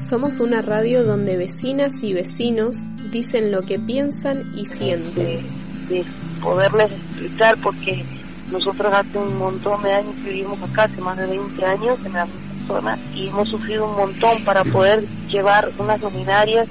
Somos una radio donde vecinas y vecinos dicen lo que piensan y sienten. De poderles explicar, porque nosotros hace un montón de años que vivimos acá, hace más de 20 años en la zona, y hemos sufrido un montón para poder llevar unas luminarias